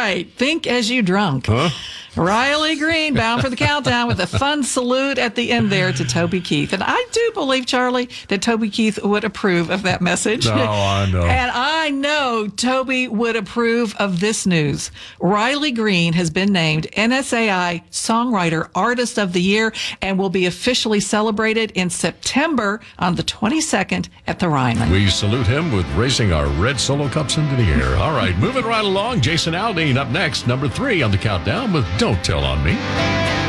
right. Think as you drunk. Huh? Riley Green bound for the countdown with a fun salute at the end there to Toby Keith. And I do believe, Charlie, that Toby Keith would approve of that message. No, I know. And I know Toby would approve of this news. Riley Green has been named NSAI Songwriter Artist of the Year and will be officially celebrated in September on the 22nd at the Ryman. We salute him with raising our red Solo Cups into the air. All right, moving right along. Jason Aldean up next, number 3 on the countdown with Don't Tell on Me.